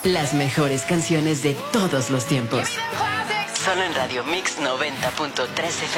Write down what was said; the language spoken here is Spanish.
Las mejores canciones de todos los tiempos. Solo en Radio Mix 90.3 FM.